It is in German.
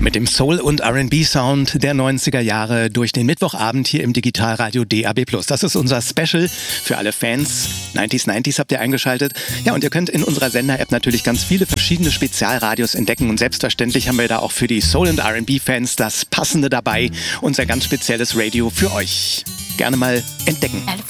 Mit dem Soul- und R&B-Sound der 90er Jahre durch den Mittwochabend hier im Digitalradio DAB+. Das ist unser Special für alle Fans. 90s habt ihr eingeschaltet. Ja, und ihr könnt in unserer Sender-App natürlich ganz viele verschiedene Spezialradios entdecken. Und selbstverständlich haben wir da auch für die Soul- und R&B-Fans das Passende dabei. Unser ganz spezielles Radio für euch. Gerne mal entdecken.